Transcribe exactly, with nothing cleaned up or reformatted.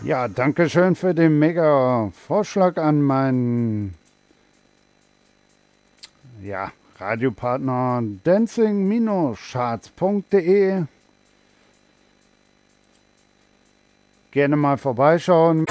Ja, danke schön für den mega Vorschlag an meinen ja, Radiopartner dancing charts punkt de. Gerne mal vorbeischauen.